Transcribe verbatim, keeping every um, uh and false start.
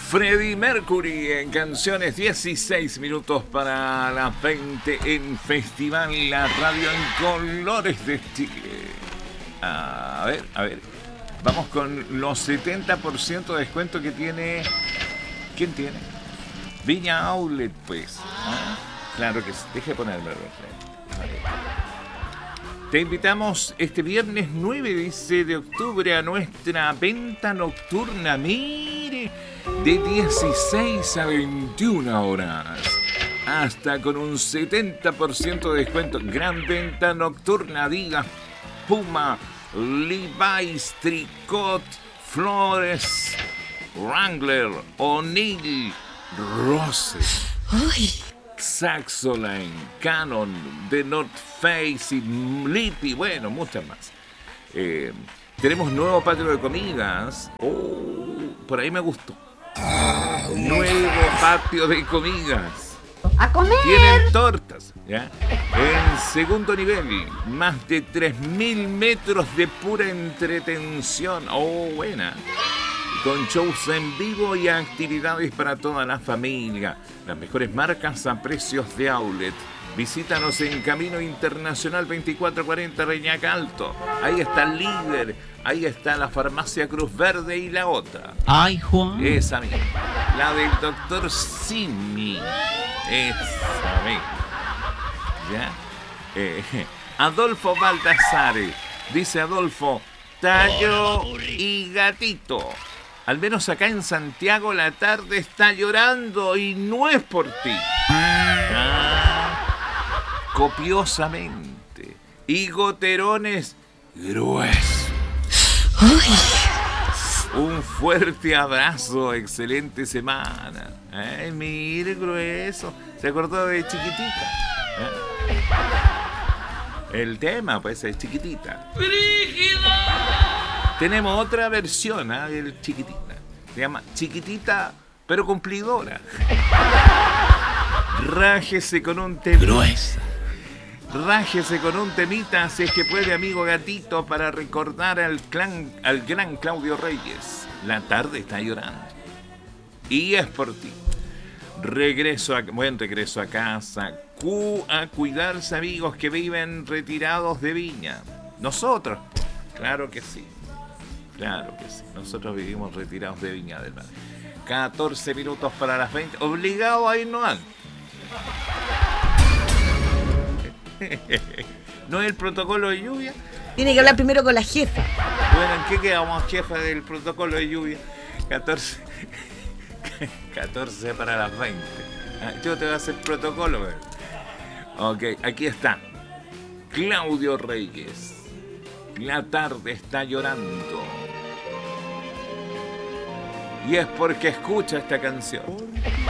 Freddie Mercury en canciones, dieciséis minutos para las veinte en Festival La Radio en Colores de Chile. A ver, a ver. Vamos con los setenta por ciento de descuento que tiene... ¿Quién tiene? Viña Outlet, pues. ¿Ah? Claro que sí. Deje de ponerlo. Te invitamos este viernes nueve, dice, de octubre a nuestra venta nocturna. Mire, de dieciséis a veintiuna horas. Hasta con un setenta por ciento de descuento. Gran venta nocturna, Adidas, Puma, Levi's, Tricot, Flores, Wrangler, O'Neill, Rose, Saxoline, Canon, The North Face y Lippy, bueno, muchas más. Eh, tenemos nuevo patio de comidas. Oh, por ahí me gustó. Nuevo patio de comidas. ¡A comer! Tienen tortas, ¿ya? En segundo nivel, más de tres mil metros de pura entretención. Oh, buena. Con shows en vivo y actividades para toda la familia. Las mejores marcas a precios de outlet. Visítanos en Camino Internacional veinticuatro cuarenta Reñaca Alto. Ahí está el Líder. Ahí está la Farmacia Cruz Verde y la otra. Ay, Juan. Esa misma. La del doctor Simi. Esa misma. ¿Ya? Eh, Adolfo Baldassare. Dice Adolfo, tallo y gatito. Al menos acá en Santiago la tarde está llorando y no es por ti. Ah, copiosamente. Y goterones gruesos. Un fuerte abrazo, excelente semana. Ay, mire, grueso. ¿Se acordó de Chiquitita? ¿Eh? El tema, pues, es Chiquitita. ¡Brígida! Tenemos otra versión, ¿eh? Del Chiquitita. Se llama Chiquitita, pero cumplidora. Rájese con un temita. Gruesa. Rájese con un temita, si es que puede, amigo gatito, para recordar al, clan, al gran Claudio Reyes. La tarde está llorando. Y es por ti. Regreso a, buen regreso a casa. Cu, a cuidarse, amigos que viven retirados de Viña. Nosotros, claro que sí. Claro que sí. Nosotros vivimos retirados de Viña del Mar. catorce minutos para las veinte. Obligado a irnos antes. ¿No es el protocolo de lluvia? Tiene que hablar primero con la jefa. Bueno, ¿en qué quedamos, jefa, del protocolo de lluvia? catorce, catorce para las veinte. Yo te voy a hacer protocolo, ¿verdad? Ok, aquí está. Claudio Reyes. La tarde está llorando. Y es porque escucha esta canción.